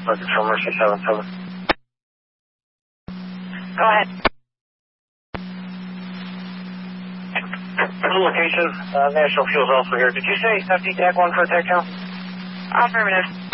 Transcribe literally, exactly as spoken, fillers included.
Looking for Mercy seven seven. Go ahead. Good location. Uh, National Fuel's also here. Did you say F D T A C one for a tech channel? Affirmative.